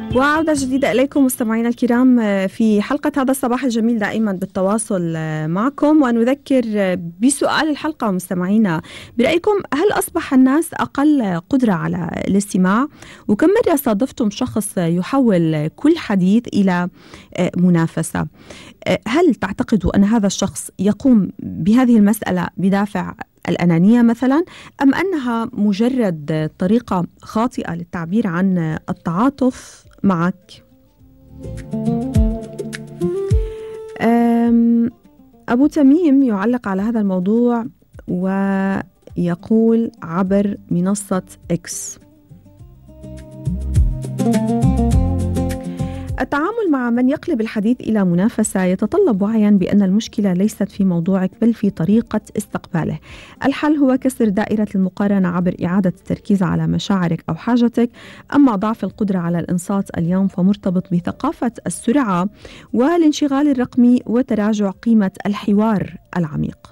وعودة جديدة إليكم مستمعينا الكرام في حلقة هذا الصباح الجميل، دائما بالتواصل معكم. ونذكر بسؤال الحلقة مستمعينا، برأيكم هل أصبح الناس أقل قدرة على الاستماع؟ وكم مرة صادفتم شخص يحول كل حديث إلى منافسة؟ هل تعتقدوا أن هذا الشخص يقوم بهذه المسألة بدافع الأنانية مثلا، أم أنها مجرد طريقة خاطئة للتعبير عن التعاطف معك؟ أبو تميم يعلق على هذا الموضوع ويقول عبر منصة إكس: التعامل مع من يقلب الحديث إلى منافسة يتطلب وعيا بأن المشكلة ليست في موضوعك بل في طريقة استقباله. الحل هو كسر دائرة المقارنة عبر إعادة التركيز على مشاعرك أو حاجتك. أما ضعف القدرة على الإنصات اليوم فمرتبط بثقافة السرعة والانشغال الرقمي وتراجع قيمة الحوار العميق.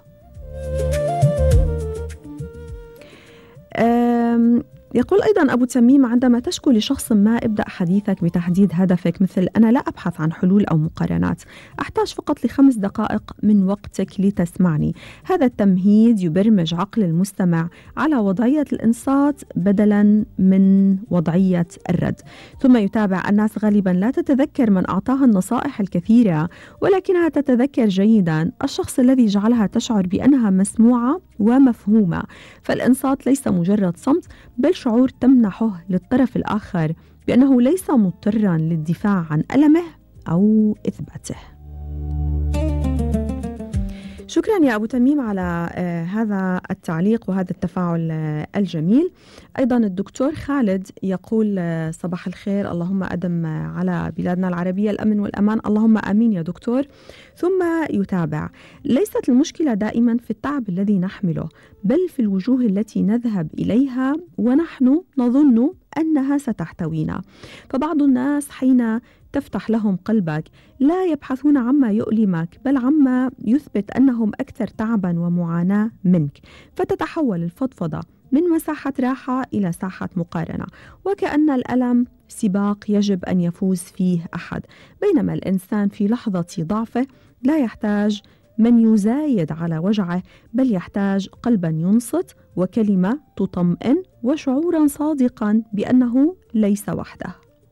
يقول أيضا أبو تميم: عندما تشكو لشخص ما ابدأ حديثك بتحديد هدفك، مثل أنا لا أبحث عن حلول أو مقارنات، أحتاج فقط ل5 دقائق من وقتك لتسمعني. هذا التمهيد يبرمج عقل المستمع على وضعية الإنصات بدلا من وضعية الرد. ثم يتابع. الناس غالبا لا تتذكر من أعطاها النصائح الكثيرة، ولكنها تتذكر جيدا الشخص الذي جعلها تشعر بأنها مسموعة ومفهومة. فالإنصات ليس مجرد صمت، بل شعور تمنحه للطرف الآخر بأنه ليس مضطرا للدفاع عن ألمه أو إثباته. شكرا يا أبو تميم على هذا التعليق وهذا التفاعل الجميل. أيضا الدكتور خالد يقول: صباح الخير، اللهم أدم على بلادنا العربية الأمن والأمان، اللهم آمين يا دكتور. ثم يتابع: ليست المشكلة دائما في التعب الذي نحمله، بل في الوجوه التي نذهب إليها ونحن نظن أنها ستحتوينا. فبعض الناس حين تفتح لهم قلبك لا يبحثون عما يؤلمك، بل عما يثبت أنهم أكثر تعبا ومعاناة منك، فتتحول الفضفضة من مساحة راحة إلى ساحة مقارنة، وكأن الألم سباق يجب أن يفوز فيه أحد، بينما الإنسان في لحظة ضعفه لا يحتاج من يزايد على وجعه، بل يحتاج قلبا ينصت وكلمة تطمئن وشعورا صادقا بأنه ليس وحده.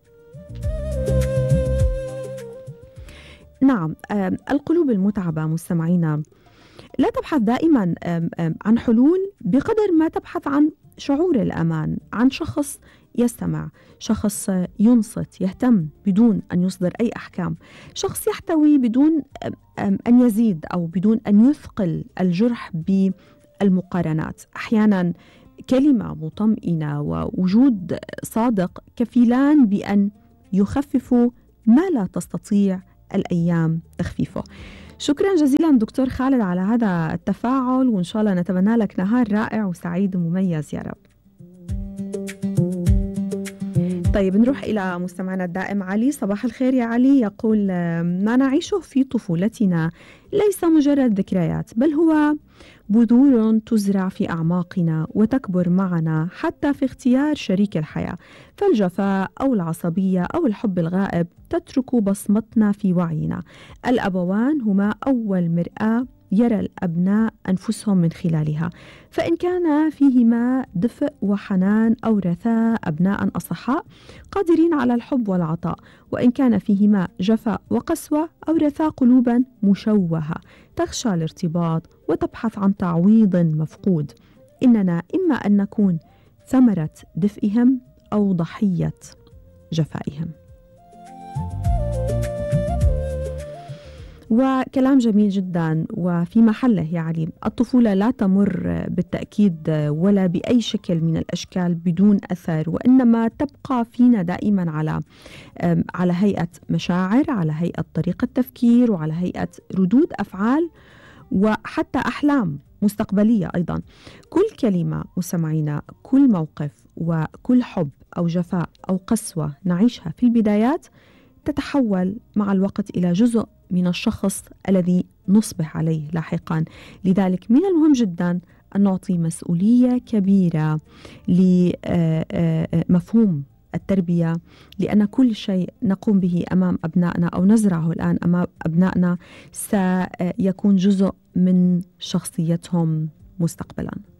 نعم، القلوب المتعبة مستمعينا لا تبحث دائما عن حلول بقدر ما تبحث عن شعور الأمان، عن شخص يستمع، شخص ينصت يهتم بدون أن يصدر أي أحكام، شخص يحتوي بدون أن يزيد أو بدون أن يثقل الجرح بالمقارنات. أحيانا كلمة مطمئنة ووجود صادق كفيلان بأن يخففوا ما لا تستطيع الأيام تخفيفه. شكرا جزيلا دكتور خالد على هذا التفاعل، وإن شاء الله نتمنى لك نهار رائع وسعيد ومميز يا رب. طيب نروح إلى مستمعنا الدائم علي. صباح الخير يا علي. يقول: ما نعيشه في طفولتنا ليس مجرد ذكريات، بل هو بذور تزرع في أعماقنا وتكبر معنا حتى في اختيار شريك الحياة. فالجفاء أو العصبية أو الحب الغائب تترك بصمتنا في وعينا. الأبوان هما أول مرآة يرى الأبناء أنفسهم من خلالها، فإن كان فيهما دفء وحنان أورثا أبناء أصحاء قادرين على الحب والعطاء، وإن كان فيهما جفاء وقسوة أورثا قلوبا مشوهة تخشى الارتباط وتبحث عن تعويض مفقود. إننا إما أن نكون ثمرة دفئهم أو ضحية جفائهم. وكلام جميل جدا وفي محله يا علي. الطفولة لا تمر بالتأكيد ولا بأي شكل من الأشكال بدون أثر، وإنما تبقى فينا دائما على هيئة مشاعر، على هيئة طريقة تفكير، وعلى هيئة ردود أفعال، وحتى أحلام مستقبلية أيضا. كل كلمة مستمعينا، كل موقف وكل حب أو جفاء أو قسوة نعيشها في البدايات تتحول مع الوقت إلى جزء من الشخص الذي نصبح عليه لاحقا. لذلك من المهم جدا أن نعطي مسؤولية كبيرة لمفهوم التربية، لأن كل شيء نقوم به أمام أبنائنا أو نزرعه الآن أمام أبنائنا سيكون جزء من شخصيتهم مستقبلاً.